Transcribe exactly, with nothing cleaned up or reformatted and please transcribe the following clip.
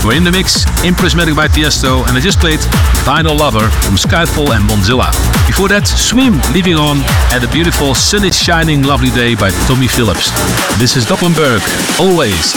were in the mix, Imprismatic by Tiesto, and I just played Vinyl Lover from Skyfall and Bonzilla. Before that, Swim, Leaving On, and a beautiful Sun Is Shining Lovely Day by Tommy Phillips. This is Doppenberg, always